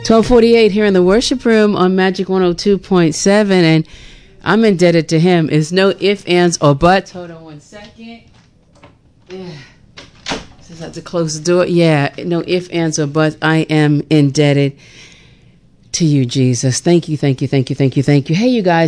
12:48 here in the worship room on Magic 102.7, and I'm indebted to him. It's no ifs, ands, or buts. Hold on one second. Yeah. Just have to close the door. Yeah, no ifs, ands, or buts. I am indebted to you, Jesus. Thank you, thank you, thank you, thank you, thank you. Hey, you guys,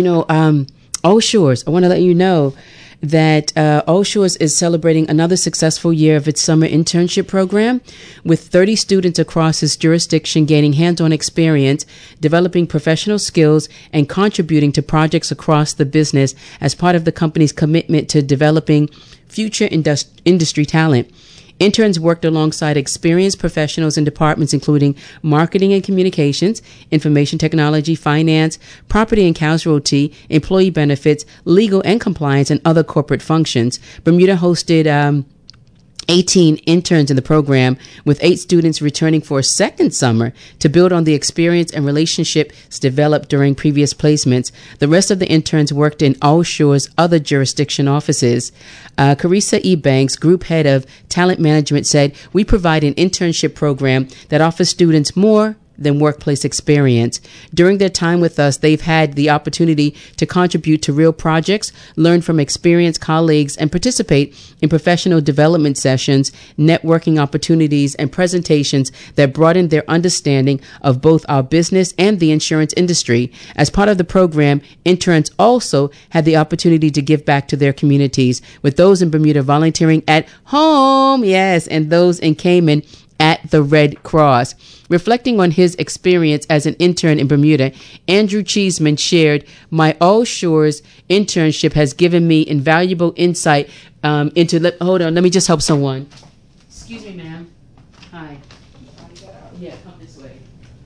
All Shores, I want to let you know that All Shores is celebrating another successful year of its summer internship program, with 30 students across its jurisdiction gaining hands-on experience, developing professional skills, and contributing to projects across the business as part of the company's commitment to developing future industry talent. Interns worked alongside experienced professionals in departments including marketing and communications, information technology, finance, property and casualty, employee benefits, legal and compliance, and other corporate functions. Bermuda hosted 18 interns in the program, with 8 students returning for a second summer to build on the experience and relationships developed during previous placements. The rest of the interns worked in All Shores' other jurisdiction offices. Carissa E. Banks, group head of talent management, said, "We provide an internship program that offers students more than workplace experience. During their time with us, they've had the opportunity to contribute to real projects, learn from experienced colleagues, and participate in professional development sessions, networking opportunities, and presentations that broaden their understanding of both our business and the insurance industry. As part of the program, interns also had the opportunity to give back to their communities, with those in Bermuda volunteering at home, yes, and those in Cayman at the Red Cross." Reflecting on his experience as an intern in Bermuda, Andrew Cheeseman shared, "My All Shores internship has given me invaluable insight hold on, let me just help someone. Excuse me, ma'am. Hi. Yeah, come this way.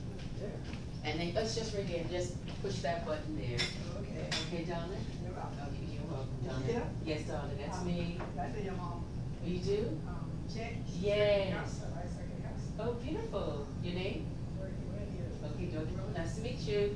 And then it's just right here. Just push that button there. Okay. Okay, darling? You're welcome, darling. Yeah? Yes, darling, that's me. That's your mom. You do? Check. Yes. Oh, beautiful. Your name? Okay, Dorothy Romeo. Nice to meet you.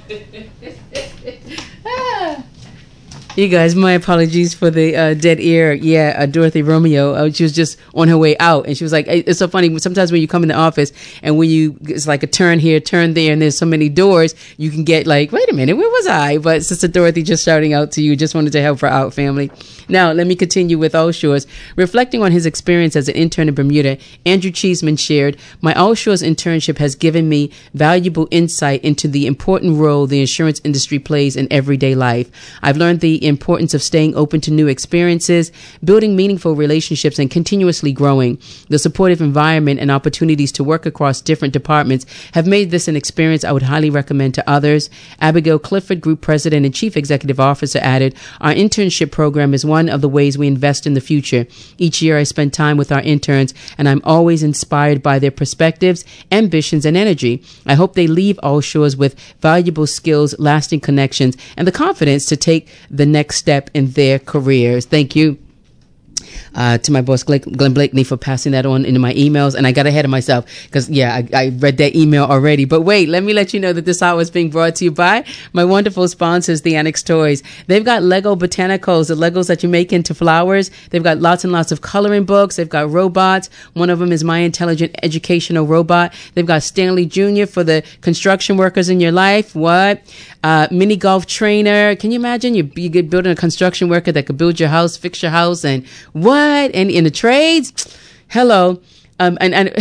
You guys, my apologies for the dead ear. Yeah, Dorothy Romeo. She was just on her way out, and she was like, "It's so funny. Sometimes when you come in the office, and it's like a turn here, turn there, and there's so many doors, you can get like, wait a minute, where was I?" But Sister Dorothy just shouting out to you. Just wanted to help her out, family. Now, let me continue with All Shores. Reflecting on his experience as an intern in Bermuda, Andrew Cheeseman shared, "My All Shores internship has given me valuable insight into the important role the insurance industry plays in everyday life. I've learned the importance of staying open to new experiences, building meaningful relationships, and continuously growing. The supportive environment and opportunities to work across different departments have made this an experience I would highly recommend to others." Abigail Clifford, Group President and Chief Executive Officer, added, "Our internship program is one of the ways we invest in the future. Each year I spend time with our interns, and I'm always inspired by their perspectives, ambitions, and energy. I hope they leave All Shores with valuable skills, lasting connections, and the confidence to take the next step in their careers." Thank you to my boss, Glenn Blakeney, for passing that on into my emails. And I got ahead of myself because, I read that email already. But wait, let me let you know that this hour is being brought to you by my wonderful sponsors, the Annex Toys. They've got Lego Botanicals, the Legos that you make into flowers. They've got lots and lots of coloring books. They've got robots. One of them is My Intelligent Educational Robot. They've got Stanley Jr. for the construction workers in your life. What? Mini golf trainer. Can you imagine? You get building a construction worker that could build your house, fix your house, and what? And in the trades, hello. And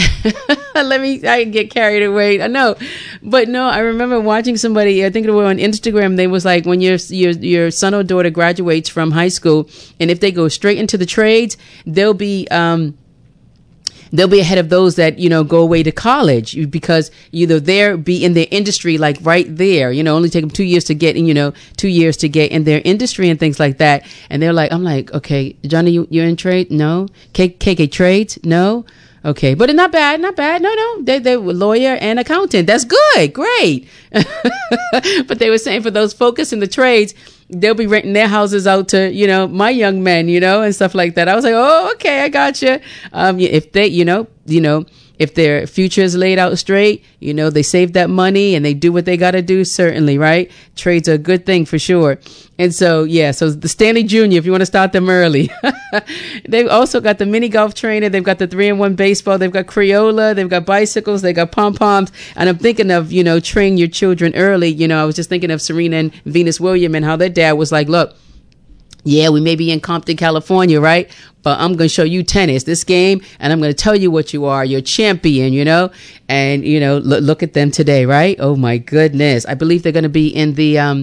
I get carried away. I know, but no, I remember watching somebody, I think it was on Instagram. They was like, when your son or daughter graduates from high school, and if they go straight into the trades, they'll be ahead of those that, go away to college, because they'll be in their industry, like right there, only take them 2 years to get in, 2 years to get in their industry and things like that. And they're like, I'm like, okay, Johnny, you're in trade? No. KK Trades? No. Okay, but not bad. No. They were lawyer and accountant. That's good. Great. But they were saying for those focused in the trades, they'll be renting their houses out to, my young men, and stuff like that. I was like, oh, okay, I got you. If they, if their future is laid out straight, they save that money and they do what they got to do, certainly, right? Trades are a good thing for sure. And so, so the Stanley Jr., if you want to start them early, they've also got the mini golf trainer. They've got the 3-in-1 baseball. They've got Crayola. They've got bicycles. They got pom-poms. And I'm thinking of, train your children early. I was just thinking of Serena and Venus Williams and how their dad was like, look, yeah, we may be in Compton, California, right? But I'm going to show you tennis, this game, and I'm going to tell you what you are. You're a champion, and, look at them today, right? Oh, my goodness. I believe they're going to be in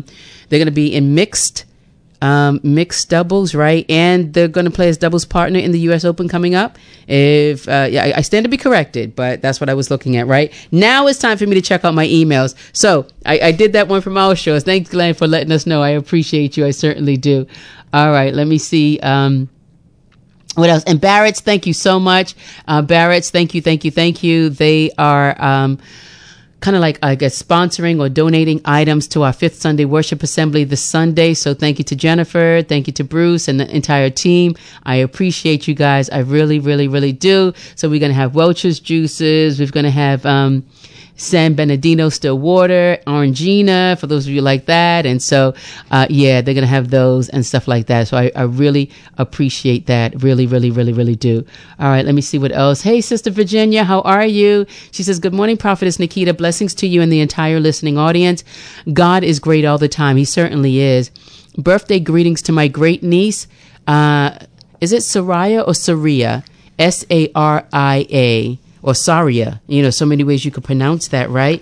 mixed doubles, right? And they're going to play as doubles partner in the U.S. Open coming up. I stand to be corrected, but that's what I was looking at, right? Now it's time for me to check out my emails. So I did that one from our shows. Thanks, Glenn, for letting us know. I appreciate you. I certainly do. All right, let me see. What else? And Barrett's, thank you so much. Barrett's, thank you. They are kind of like, I guess, sponsoring or donating items to our Fifth Sunday Worship Assembly this Sunday. So thank you to Jennifer. Thank you to Bruce and the entire team. I appreciate you guys. I really, really, really do. So we're going to have Welch's juices. We're going to have San Bernardino still water, Orangina, for those of you like that. And so, they're going to have those and stuff like that. So I really appreciate that. Really, really, really, really do. All right, let me see what else. Hey, Sister Virginia, how are you? She says, good morning, Prophetess Nikita. Blessings to you and the entire listening audience. God is great all the time. He certainly is. Birthday greetings to my great niece. Is it Saria or Saria? Saria. Or Saria, so many ways you could pronounce that, right?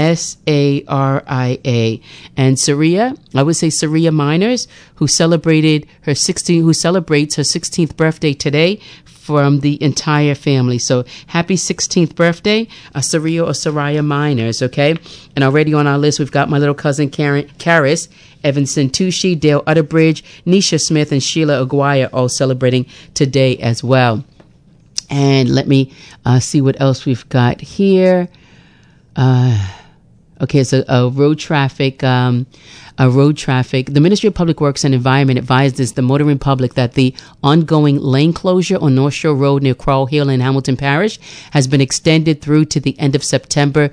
Saria. And Saria, I would say Saria Miners, who celebrates her 16th birthday today from the entire family. So happy 16th birthday, Saria or Saria Miners, okay? And already on our list, we've got my little cousin Karis, Evan Santucci, Dale Utterbridge, Nisha Smith, and Sheila Aguirre all celebrating today as well. And let me see what else we've got here. Okay, so road traffic. The Ministry of Public Works and Environment advises the motoring public that the ongoing lane closure on North Shore Road near Crowell Hill in Hamilton Parish has been extended through to the end of September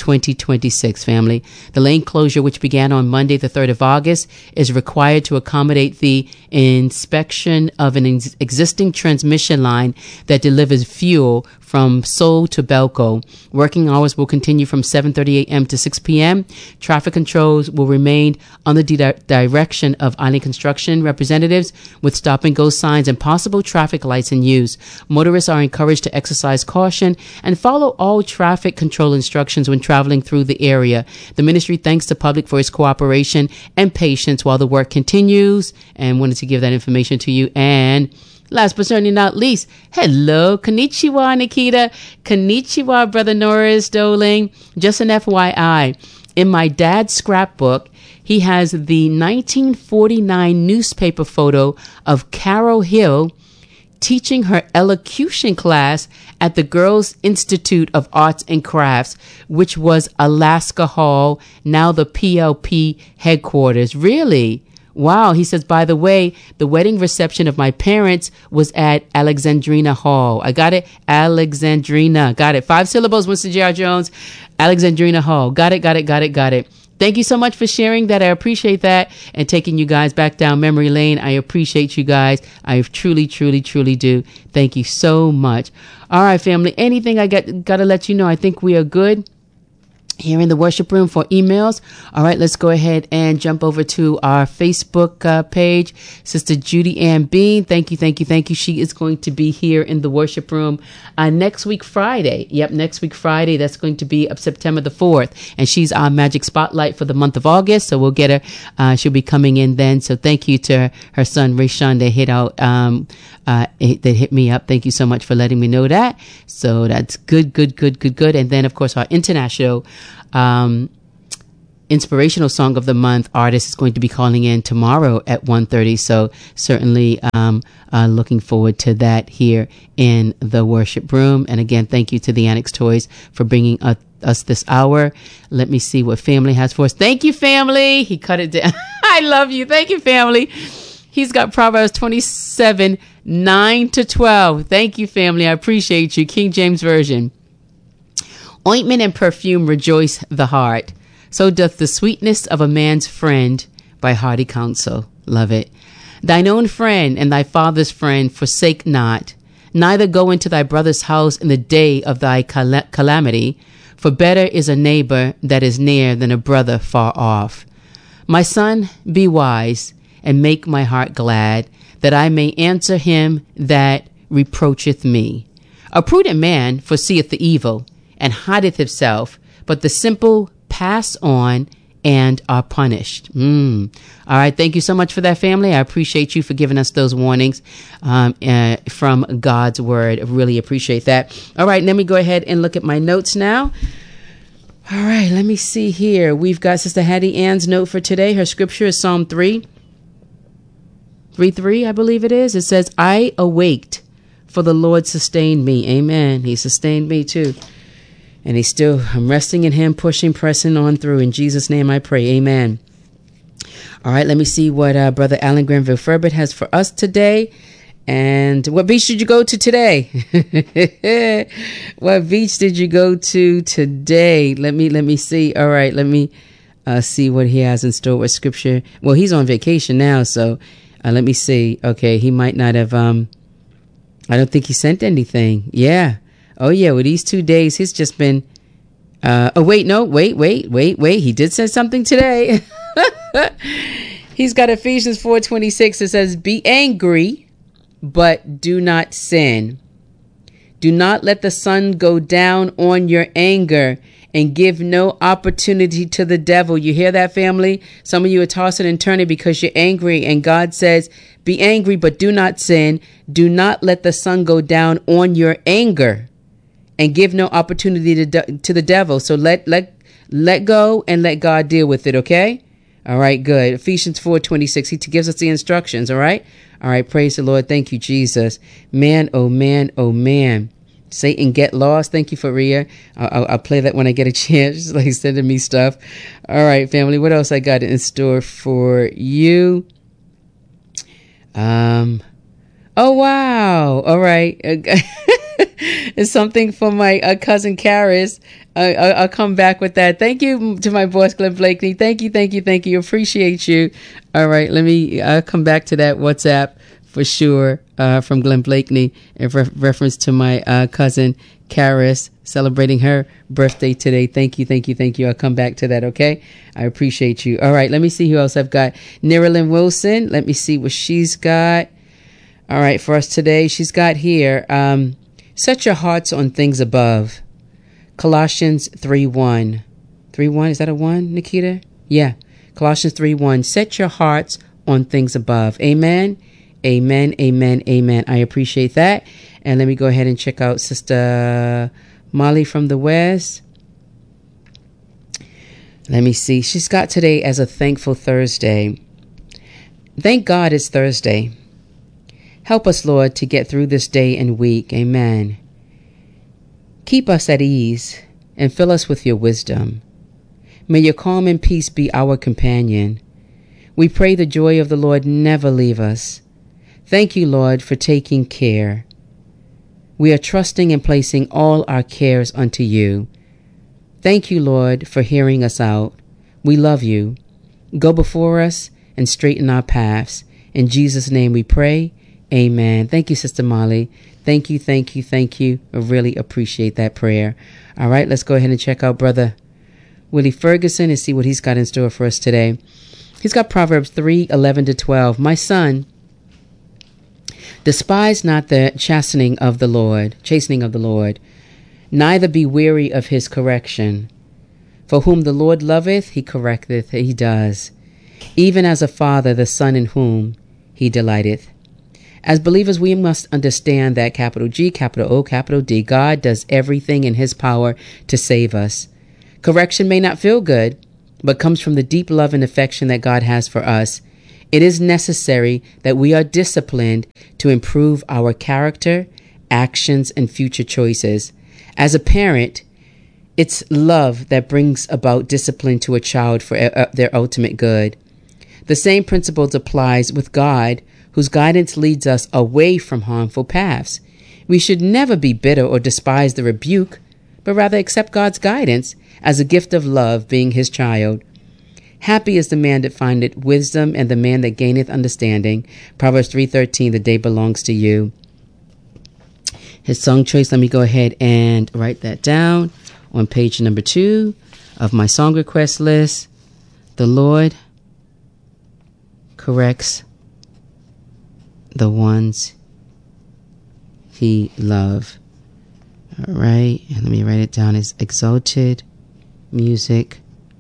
2026, family. The lane closure, which began on Monday, the 3rd of August, is required to accommodate the inspection of an existing transmission line that delivers fuel from Seoul to Belco. Working hours will continue from 7:30 a.m. to 6 p.m. Traffic controls will remain under the direction of Island Construction representatives with stop-and-go signs and possible traffic lights in use. Motorists are encouraged to exercise caution and follow all traffic control instructions when traveling through the area. The ministry thanks the public for its cooperation and patience while the work continues, and wanted to give that information to you. And last but certainly not least, hello, konnichiwa, Nikita. Konnichiwa, Brother Norris Doling. Just an FYI, in my dad's scrapbook, he has the 1949 newspaper photo of Carol Hill teaching her elocution class at the Girls Institute of Arts and Crafts, which was Alaska Hall, now the PLP headquarters. Really? Wow. He says, by the way, the wedding reception of my parents was at Alexandrina Hall. I got it. Alexandrina. Got it. 5 syllables, Mr. J.R. Jones. Alexandrina Hall. Got it. Thank you so much for sharing that. I appreciate that, and taking you guys back down memory lane. I appreciate you guys. I truly, truly, truly do. Thank you so much. All right, family. Anything I got to let you know, I think we are good here in the worship room for emails. All right, let's go ahead and jump over to our Facebook page. Sister Judy Ann Bean, thank you. She is going to be here in the worship room next week, Friday. Yep, next week, Friday. That's going to be up September the 4th. And she's our Magic Spotlight for the month of August. So we'll get her. She'll be coming in then. So thank you to her son, Rayshawn, that hit me up. Thank you so much for letting me know that. So that's good. And then, of course, our international inspirational song of the month artist is going to be calling in tomorrow at 1:30. So certainly looking forward to that here in the worship room. And again, thank you to the Annex Toys for bringing us this hour. Let me see what family has for us. Thank you, family. He cut it down. I love you. Thank you, family. He's got Proverbs 27, 9-12. Thank you, family. I appreciate you. King James Version. Ointment and perfume rejoice the heart. So doth the sweetness of a man's friend by hearty counsel. Love it. Thine own friend and thy father's friend forsake not. Neither go into thy brother's house in the day of thy calamity. For better is a neighbor that is near than a brother far off. My son, be wise, and make my heart glad, that I may answer him that reproacheth me. A prudent man foreseeth the evil, and hideth himself, but the simple pass on and are punished. All right. Thank you so much for that, family. I appreciate you for giving us those warnings from God's word. I really appreciate that. All right. Let me go ahead and look at my notes now. All right. Let me see here. We've got Sister Hattie Ann's note for today. Her scripture is Psalm 3:3, I believe it is. It says, I awaked, for the Lord sustained me. Amen. He sustained me too. And I'm resting in him, pushing, pressing on through. In Jesus' name I pray. Amen. All right, let me see what Brother Alan Granville Furbert has for us today. And what beach did you go to today? What beach did you go to today? Let me see. All right, let me see what he has in store with scripture. Well, he's on vacation now, so let me see. Okay, he might not have, I don't think he sent anything. Yeah. Oh, yeah. Well, these 2 days, he's just been. Wait. He did say something today. He's got Ephesians 4:26. It says, be angry, but do not sin. Do not let the sun go down on your anger, and give no opportunity to the devil. You hear that, family? Some of you are tossing and turning because you're angry. And God says, be angry, but do not sin. Do not let the sun go down on your anger, and give no opportunity to the devil. So let go and let God deal with it, okay? All right, good. Ephesians 4:26, he gives us the instructions, all right? All right, praise the Lord. Thank you, Jesus. Man, oh man, oh man. Satan, get lost. Thank you for Rhea. I'll play that when I get a chance. She's like sending me stuff. All right, family, what else I got in store for you? Oh, wow. All right. It's something for my cousin Karis. I'll come back with that. Thank you to my boss, Glenn Blakeney. Thank you. Appreciate you. All right. I'll come back to that WhatsApp for sure from Glenn Blakeney in reference to my cousin Karis celebrating her birthday today. Thank you. I'll come back to that. Okay. I appreciate you. All right. Let me see who else I've got. Nerilyn Wilson. Let me see what she's got. All right. For us today, she's got here, set your hearts on things above. Colossians 3:1. 3:1, is that a 1, Nikita? Yeah. Colossians 3:1. Set your hearts on things above. Amen. Amen. I appreciate that. And let me go ahead and check out Sister Molly from the West. Let me see. She's got today as a thankful Thursday. Thank God it's Thursday. Help us, Lord, to get through this day and week. Amen. Keep us at ease and fill us with your wisdom. May your calm and peace be our companion. We pray the joy of the Lord never leave us. Thank you, Lord, for taking care. We are trusting and placing all our cares unto you. Thank you, Lord, for hearing us out. We love you. Go before us and straighten our paths. In Jesus' name we pray. Amen. Thank you, Sister Molly. Thank you. I really appreciate that prayer. All right, let's go ahead and check out Brother Willie Ferguson and see what he's got in store for us today. He's got Proverbs 3:11-12. My son, despise not the chastening of the Lord, neither be weary of his correction. For whom the Lord loveth, he correcteth, he does. Even as a father, the son in whom he delighteth. As believers, we must understand that capital G, capital O, capital D, God does everything in his power to save us. Correction may not feel good, but comes from the deep love and affection that God has for us. It is necessary that we are disciplined to improve our character, actions, and future choices. As a parent, it's love that brings about discipline to a child for their ultimate good. The same principles applies with God, whose guidance leads us away from harmful paths. We should never be bitter or despise the rebuke, but rather accept God's guidance as a gift of love, being his child. Happy is the man that findeth wisdom, and the man that gaineth understanding. Proverbs 3:13, the day belongs to you. His song choice, let me go ahead and write that down on page number 2 of my song request list. The Lord corrects the ones he loves. All right, and let me write it down. It's Exalted Music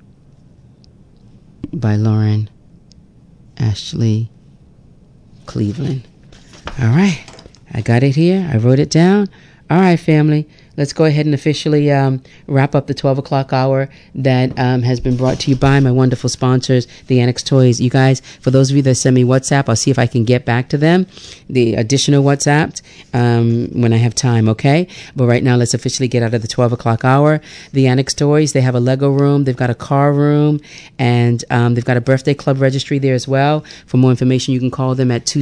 by Lauren Ashley Cleveland. All right, I got it here. I wrote it down. All right, family. Let's go ahead and officially wrap up the 12 o'clock hour that has been brought to you by my wonderful sponsors, the Annex Toys. You guys, for those of you that send me WhatsApp, I'll see if I can get back to them, the additional WhatsApp, when I have time, okay? But right now, let's officially get out of the 12 o'clock hour. The Annex Toys, they have a Lego room, they've got a car room, and they've got a birthday club registry there as well. For more information, you can call them at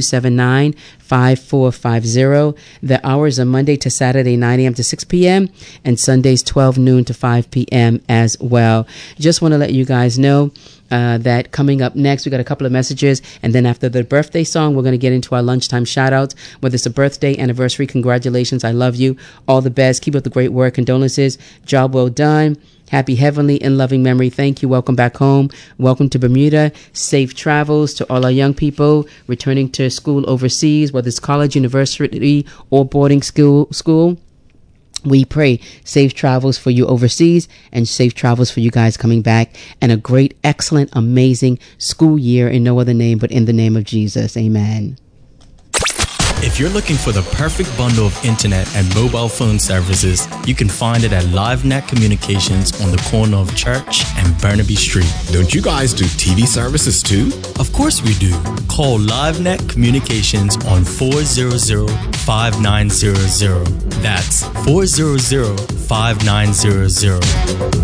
279-5450. The hours are Monday to Saturday, 9 a.m. to 6 p.m. and Sundays 12 noon to 5 p.m. as well. Just want to let you guys know that coming up next, we got a couple of messages, and then after the birthday song, we're going to get into our lunchtime shout outs, whether it's a birthday, anniversary, congratulations, I love you, all the best, keep up the great work, condolences, job well done, happy, heavenly, and loving memory. Thank you. Welcome back home. Welcome to Bermuda. Safe travels to all our young people returning to school overseas, whether it's college, university, or boarding school. We pray safe travels for you overseas and safe travels for you guys coming back, and a great, excellent, amazing school year in no other name but in the name of Jesus. Amen. If you're looking for the perfect bundle of internet and mobile phone services, you can find it at LiveNet Communications on the corner of Church and Burnaby Street. Don't you guys do TV services too? Of course we do. Call LiveNet Communications on 400-5900. That's 400-5900.